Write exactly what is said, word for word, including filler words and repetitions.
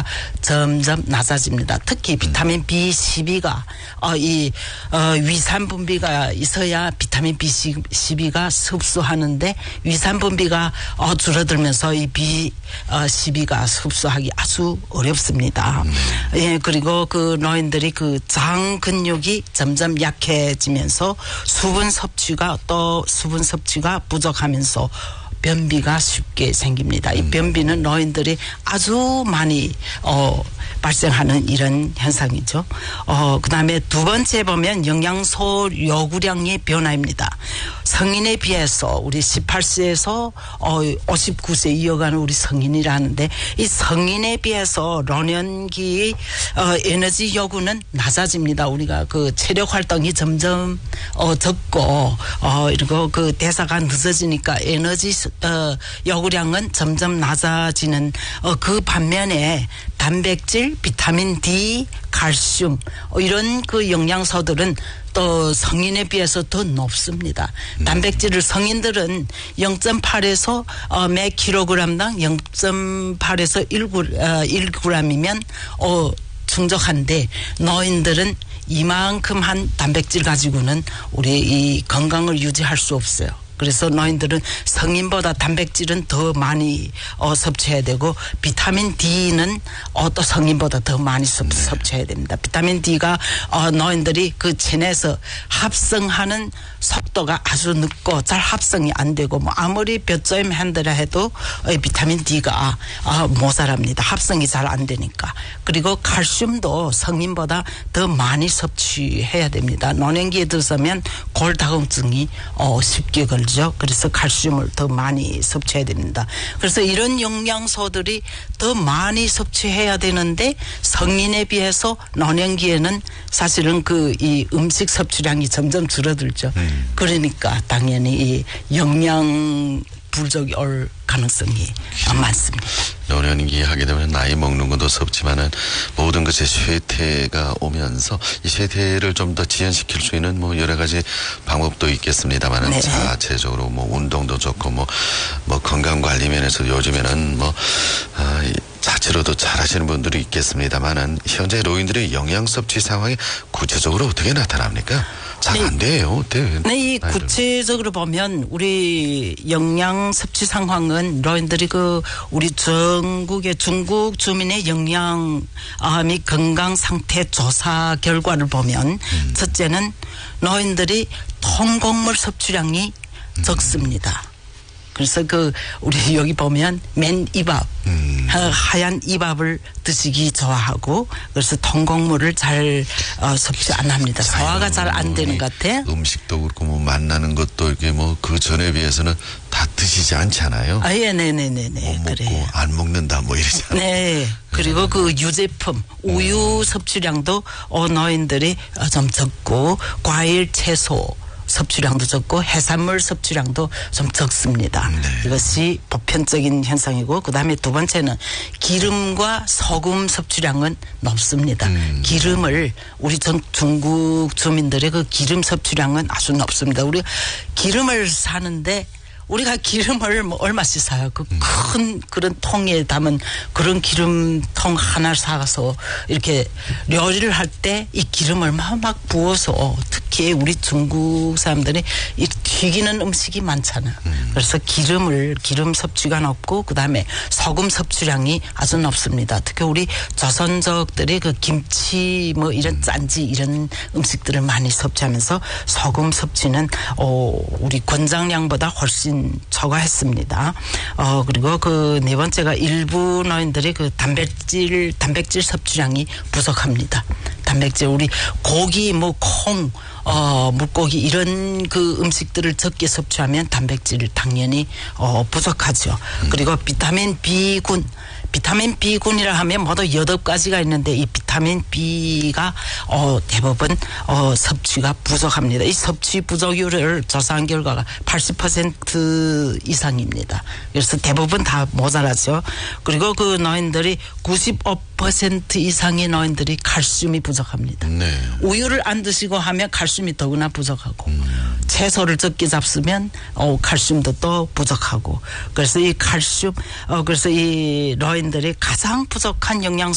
점점 낮아집니다. 특히 비타민 비 십이가 어, 이 어, 위산 분비가 있어야 비타민 비 십이가 흡수하는데 위산 분비가 어, 줄어들면서 이 비 십이가 흡수하기 아주 어렵습니다. 음. 예, 그리고 그 노인들이 그 장 근육이 점점 약해지면서 수분 섭취가 또 수분 섭취가 부족하면서 변비가 쉽게 생깁니다. 이 변비는 노인들이 아주 많이 어, 발생하는 이런 현상이죠. 어, 그 다음에 두 번째 보면 영양소 요구량의 변화입니다. 성인에 비해서 우리 십팔 세에서 어, 오십구 세 이어가는 우리 성인이라는데 이 성인에 비해서 노년기의 어, 에너지 요구는 낮아집니다. 우리가 그 체력 활동이 점점 어, 적고 어, 이러고 그 대사가 늦어지니까 에너지 어, 요구량은 점점 낮아지는 어, 그 반면에 단백질, 비타민 D, 칼슘 어, 이런 그 영양소들은 또 성인에 비해서 더 높습니다. 음. 단백질을 성인들은 영 점 팔에서 어, 매 킬로그램당 영 점 팔에서 일 그램이면 어, 충족한데 노인들은 이만큼 한 단백질 가지고는 우리 이 건강을 유지할 수 없어요. 그래서 노인들은 성인보다 단백질은 더 많이 어, 섭취해야 되고 비타민 D는 어, 또 성인보다 더 많이 섭, 네. 섭취해야 됩니다. 비타민 D가 어, 노인들이 그 체내에서 합성하는 속도가 아주 늦고 잘 합성이 안 되고 뭐 아무리 볕조임 한다라 해도 어, 비타민 D가 어, 모자랍니다. 합성이 잘 안 되니까. 그리고 칼슘도 성인보다 더 많이 섭취해야 됩니다. 노년기에 들어서면 골다공증이 어, 쉽게 걸립니다. 그래서 칼슘을 더 많이 섭취해야 됩니다. 그래서 이런 영양소들이 더 많이 섭취해야 되는데 성인에 비해서 노년기에는 사실은 그 이 음식 섭취량이 점점 줄어들죠. 음. 그러니까 당연히 이 영양 부족이 올 가능성이 많습니다. 노년기 하게 되면 나이 먹는 것도 섭지만은 모든 것에 쇠퇴가 오면서 이 쇠퇴를 좀 더 지연시킬 수 있는 뭐 여러 가지 방법도 있겠습니다만은 네. 자체적으로 뭐 운동도 좋고 뭐, 뭐 건강 관리 면에서 요즘에는 뭐, 아, 자체로도 잘 하시는 분들이 있겠습니다만은 현재 노인들의 영양 섭취 상황이 구체적으로 어떻게 나타납니까? 잘 안 돼요. 어때? 네, 이 구체적으로 보면 우리 영양 섭취 상황은 노인들이 그 우리 전국의 중국 주민의 영양 및 건강 상태 조사 결과를 보면 음. 첫째는 노인들이 통곡물 섭취량이 음. 적습니다. 그래서 그 우리 여기 보면 맨 이밥 음. 하얀 이밥을 드시기 좋아하고 그래서 통곡물을 잘 어, 섭취 안 합니다. 소화가 잘 안 되는 것 같아. 음식도 그렇고 뭐 만나는 것도 이렇게 뭐 그 전에 비해서는 다 드시지 않잖아요. 아, 예, 네네네네. 못 먹고 그래요. 안 먹는다 뭐 이러잖아요. 네. 그리고 네. 그 유제품, 우유 음. 섭취량도 어, 노인들이 좀 적고 과일, 채소 섭취량도 적고 해산물 섭취량도 좀 적습니다. 네. 이것이 보편적인 현상이고 그다음에 두 번째는 기름과 소금 섭취량은 높습니다. 음. 기름을 우리 전 중국 주민들의 그 기름 섭취량은 아주 높습니다. 우리 기름을 사는데 우리가 기름을 뭐 얼마씩 사요? 그 큰 음. 그런 통에 담은 그런 기름통 하나를 사가서 이렇게 요리를 할 때 이 기름을 막, 막 부어서 특히 우리 중국 사람들이 이 튀기는 음식이 많잖아. 음. 그래서 기름을, 기름 섭취가 높고 그 다음에 소금 섭취량이 아주 높습니다. 특히 우리 조선족들이 그 김치 뭐 이런 음. 짠지 이런 음식들을 많이 섭취하면서 소금 섭취는 어, 우리 권장량보다 훨씬 초과했습니다. 어, 그리고 그 네 번째가 일부 노인들이 그 단백질, 단백질 섭취량이 부족합니다. 단백질, 우리 고기, 뭐 콩, 어, 물고기 이런 그 음식들을 적게 섭취하면 단백질 당연히 어, 부족하죠. 음. 그리고 비타민 B군, 비타민 B군이라 하면 모두 여덟 가지가 있는데 이 비타민 B가 어, 대부분 어, 섭취가 부족합니다. 이 섭취 부족률을 조사한 결과가 팔십 퍼센트 이상입니다. 그래서 대부분 다 모자라죠. 그리고 그 노인들이 구십오 퍼센트 이상의 노인들이 칼슘이 부족합니다. 네. 우유를 안 드시고 하면 칼슘이 더구나 부족하고 음. 채소를 적게 잡수면 어, 칼슘도 또 부족하고 그래서 이 칼슘 어, 그래서 이 노인들이 가장 부족한 영양